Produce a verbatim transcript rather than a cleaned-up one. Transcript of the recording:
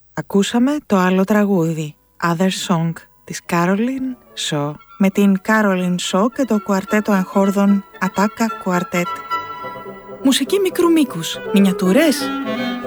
Ακούσαμε το άλλο τραγούδι, Other Song, της Caroline Shaw, με την Caroline Shaw και το κουαρτέτο εγχόρδων Ατάκα Κουαρτέτ. Μουσική μικρού μήκους, μινιατούρες.